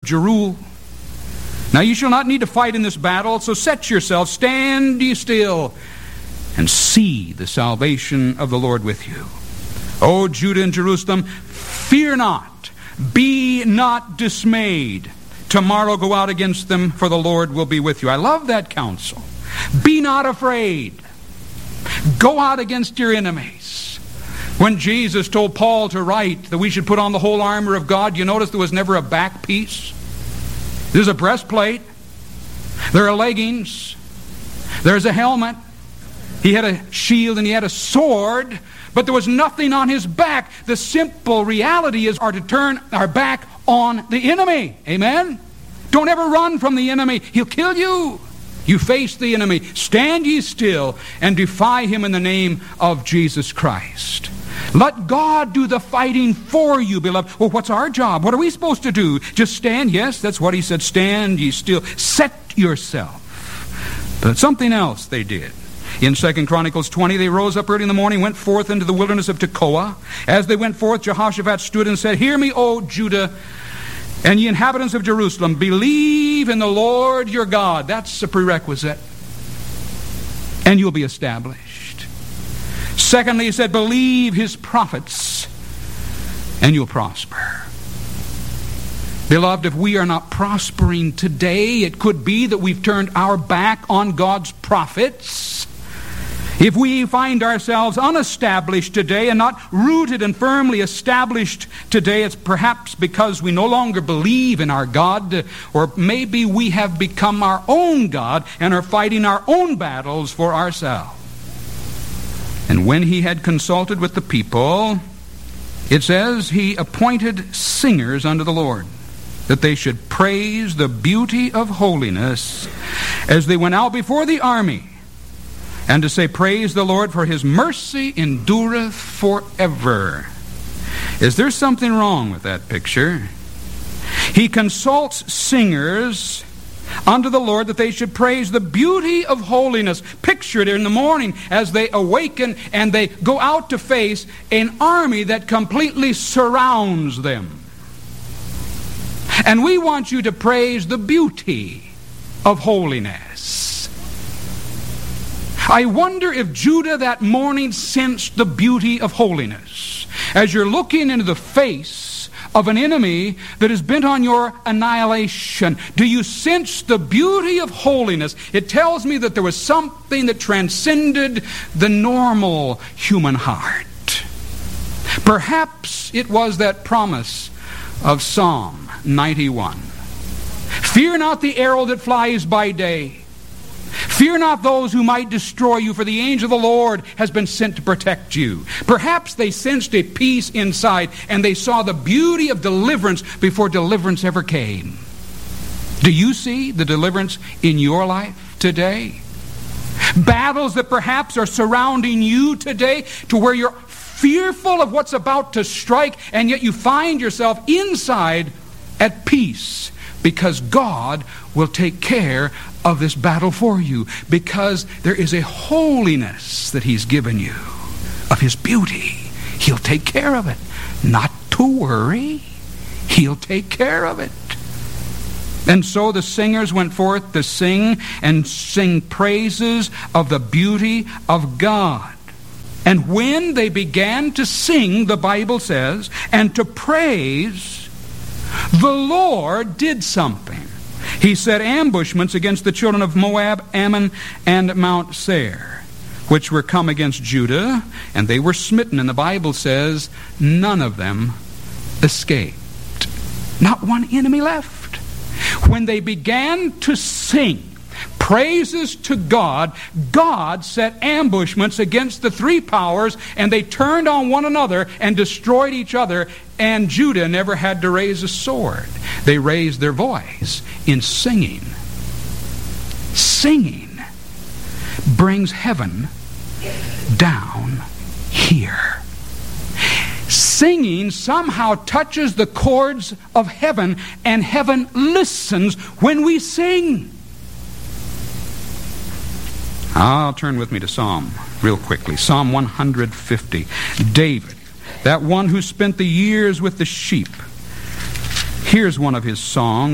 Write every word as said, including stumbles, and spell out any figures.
Jeruel. Now you shall not need to fight in this battle, so set yourselves, stand ye still, and see the salvation of the Lord with you. O Judah and Jerusalem, fear not, be not dismayed. Tomorrow go out against them, for the Lord will be with you. I love that counsel. Be not afraid. Go out against your enemies. When Jesus told Paul to write that we should put on the whole armor of God, you notice there was never a back piece. There's a breastplate. There are leggings. There's a helmet. He had a shield and he had a sword, but there was nothing on his back. The simple reality is are to turn our back on the enemy. Amen? Don't ever run from the enemy. He'll kill you. You face the enemy. Stand ye still and defy him in the name of Jesus Christ. Let God do the fighting for you, beloved. Well, what's our job? What are we supposed to do? Just stand? Yes, that's what he said. Stand ye still. Set yourself. But something else they did. In Second Chronicles twenty, they rose up early in the morning, went forth into the wilderness of Tekoa. As they went forth, Jehoshaphat stood and said, Hear me, O Judah, and ye inhabitants of Jerusalem, believe in the Lord your God. That's a prerequisite. And you'll be established. Secondly, he said, believe his prophets, and you'll prosper. Beloved, if we are not prospering today, it could be that we've turned our back on God's prophets. If we find ourselves unestablished today and not rooted and firmly established today, it's perhaps because we no longer believe in our God, or maybe we have become our own God and are fighting our own battles for ourselves. And when he had consulted with the people, it says he appointed singers unto the Lord, that they should praise the beauty of holiness as they went out before the army, and to say, Praise the Lord, for his mercy endureth forever. Is there something wrong with that picture? He consults singers unto the Lord that they should praise the beauty of holiness. Picture it in the morning as they awaken and they go out to face an army that completely surrounds them. And we want you to praise the beauty of holiness. I wonder if Judah that morning sensed the beauty of holiness. As you're looking into the face of an enemy that is bent on your annihilation, do you sense the beauty of holiness? It tells me that there was something that transcended the normal human heart. Perhaps it was that promise of Psalm ninety-one. Fear not the arrow that flies by day. Fear not those who might destroy you, for the angel of the Lord has been sent to protect you. Perhaps they sensed a peace inside, and they saw the beauty of deliverance before deliverance ever came. Do you see the deliverance in your life today? Battles that perhaps are surrounding you today to where you're fearful of what's about to strike, and yet you find yourself inside at peace because God will take care of this battle for you, because there is a holiness that he's given you of his beauty. He'll take care of it. Not to worry. He'll take care of it. And so the singers went forth to sing and sing praises of the beauty of God. And when they began to sing, the Bible says, and to praise, the Lord did something. He set ambushments against the children of Moab, Ammon, and Mount Seir, which were come against Judah, and they were smitten. And the Bible says, none of them escaped. Not one enemy left. When they began to sing praises to God, God set ambushments against the three powers, and they turned on one another and destroyed each other, and Judah never had to raise a sword. They raised their voice in singing. Singing brings heaven down here. Singing somehow touches the chords of heaven, and heaven listens when we sing. I'll turn with me to Psalm real quickly. Psalm one hundred fifty. David, that one who spent the years with the sheep. Here's one of his songs.